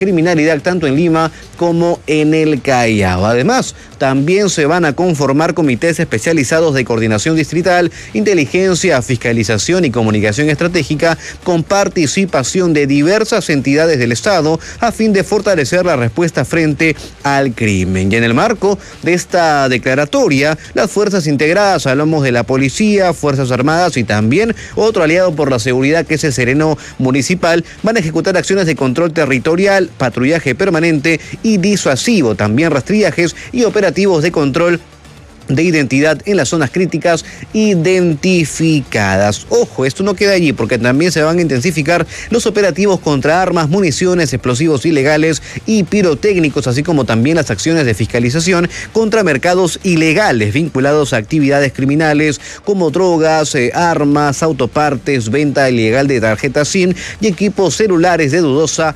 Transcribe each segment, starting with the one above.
criminalidad tanto en Lima como en el Callao. Además, también se van a conformar comités especializados de coordinación distrital, inteligencia, fiscalización y comunicación estratégica con participación de diversas entidades del Estado a fin de fortalecer la respuesta frente al crimen. Y en el marco de esta declaratoria, las fuerzas integradas, hablamos de la policía, Fuerzas Armadas y también otro aliado por la seguridad que es el Sereno Municipal, van a ejecutar acciones de control territorial, patrullaje permanente y disuasivo, también rastrillajes y operativos de control de identidad en las zonas críticas identificadas. Ojo, esto no queda allí porque también se van a intensificar los operativos contra armas, municiones, explosivos ilegales y pirotécnicos, así como también las acciones de fiscalización contra mercados ilegales vinculados a actividades criminales como drogas, armas, autopartes, venta ilegal de tarjetas SIM y equipos celulares de dudosa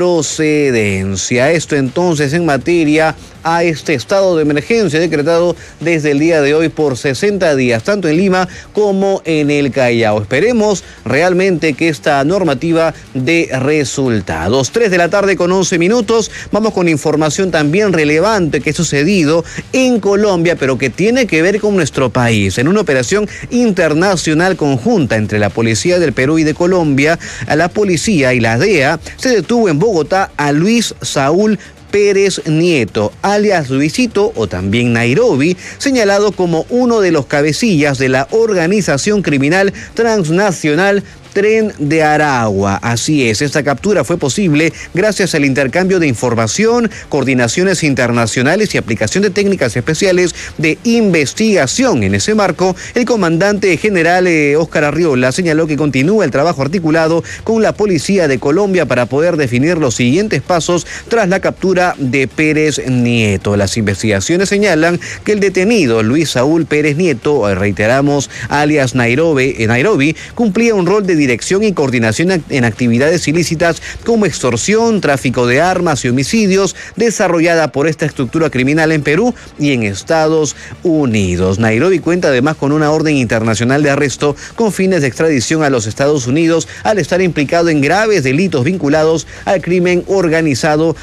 procedencia. Esto entonces en materia a este estado de emergencia decretado desde el día de hoy por 60 días, tanto en Lima como en el Callao. Esperemos realmente que esta normativa dé resultados. 3 de la tarde con 11 minutos. Vamos con información también relevante que ha sucedido en Colombia, pero que tiene que ver con nuestro país. En una operación internacional conjunta entre la Policía del Perú y de Colombia, a la policía y la DEA, se detuvo en Bogotá a Luis Saúl Pérez Nieto, alias Luisito o también Nairobi, señalado como uno de los cabecillas de la organización criminal transnacional Tren de Aragua. Así es, esta captura fue posible gracias al intercambio de información, coordinaciones internacionales y aplicación de técnicas especiales de investigación. En ese marco, el comandante general Óscar Arriola señaló que continúa el trabajo articulado con la Policía de Colombia para poder definir los siguientes pasos tras la captura de Pérez Nieto. Las investigaciones señalan que el detenido Luis Saúl Pérez Nieto, reiteramos, alias Nairobi, cumplía un rol de dirección y coordinación en actividades ilícitas como extorsión, tráfico de armas y homicidios, desarrollada por esta estructura criminal en Perú y en Estados Unidos. Nairobi cuenta además con una orden internacional de arresto con fines de extradición a los Estados Unidos al estar implicado en graves delitos vinculados al crimen organizado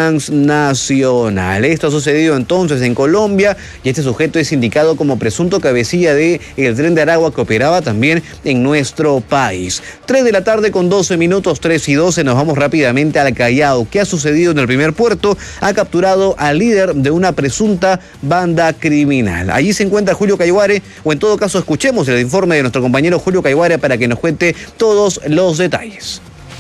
transnacional. Esto ha sucedido entonces en Colombia y este sujeto es indicado como presunto cabecilla del Tren de Aragua que operaba también en nuestro país. 3 de la tarde con 12 minutos, 3 y 12, nos vamos rápidamente al Callao. ¿Qué ha sucedido en el primer puerto? Ha capturado al líder de una presunta banda criminal. Allí se encuentra Julio Cayguare, o en todo caso escuchemos el informe de nuestro compañero Julio Cayguare para que nos cuente todos los detalles.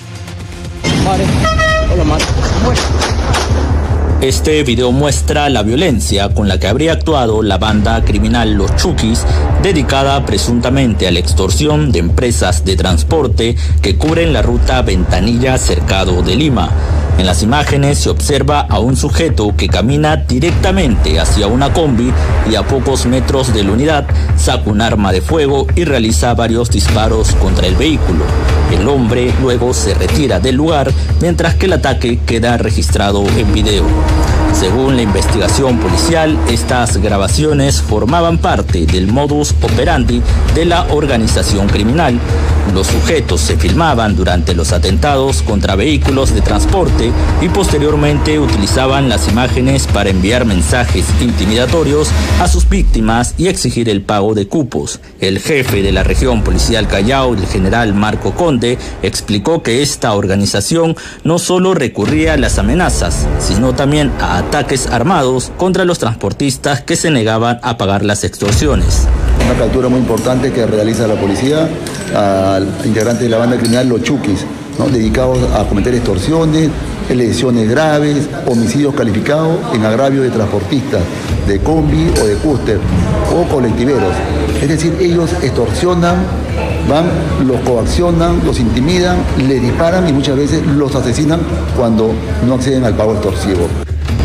Este video muestra la violencia con la que habría actuado la banda criminal Los Chukis, dedicada presuntamente a la extorsión de empresas de transporte que cubren la ruta Ventanilla-Cercado de Lima. En las imágenes se observa a un sujeto que camina directamente hacia una combi y a pocos metros de la unidad saca un arma de fuego y realiza varios disparos contra el vehículo. El hombre luego se retira del lugar mientras que el ataque queda registrado en video. Según la investigación policial, estas grabaciones formaban parte del modus operandi de la organización criminal. Los sujetos se filmaban durante los atentados contra vehículos de transporte y posteriormente utilizaban las imágenes para enviar mensajes intimidatorios a sus víctimas y exigir el pago de cupos. El jefe de la región policial Callao, el general Marco Conde, explicó que esta organización no solo recurría a las amenazas, sino también a ataques armados contra los transportistas que se negaban a pagar las extorsiones. Una captura muy importante que realiza la policía al integrante de la banda criminal Los Chukis, ¿no?, dedicados a cometer extorsiones, lesiones graves, homicidios calificados en agravio de transportistas, de combi o de cúster o colectiveros. Es decir, ellos extorsionan, los coaccionan, los intimidan, les disparan y muchas veces los asesinan cuando no acceden al pago extorsivo.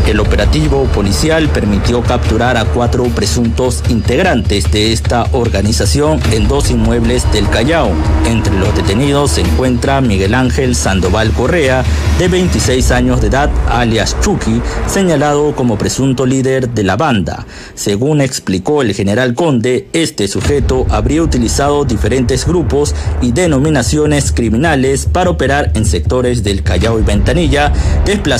El operativo policial permitió capturar a 4 presuntos integrantes de esta organización en 2 inmuebles del Callao. Entre los detenidos se encuentra Miguel Ángel Sandoval Correa, de 26 años de edad, alias Chucky, señalado como presunto líder de la banda. Según explicó el general Conde, este sujeto habría utilizado diferentes grupos y denominaciones criminales para operar en sectores del Callao y Ventanilla, desplazando